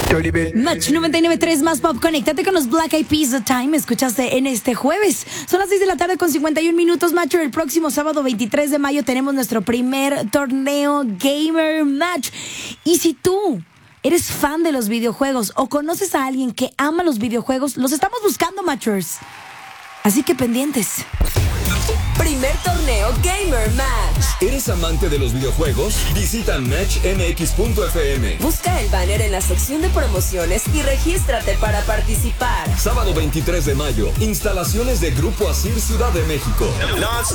Match 99.3 más pop. Conéctate con los Black Eyed Peas. The Time. Escuchaste en este jueves. Son las 6 de la tarde con 51 minutos. Match. El próximo sábado 23 de mayo tenemos nuestro primer torneo Gamer Match. Y si tú eres fan de los videojuegos o conoces a alguien que ama los videojuegos, los estamos buscando, Matchers. Así que pendientes. Primer torneo Gamer Match. ¿Eres amante de los videojuegos? Visita matchmx.fm. Busca el banner en la sección de promociones y regístrate para participar. Sábado 23 de mayo, instalaciones de Grupo Asir Ciudad de México.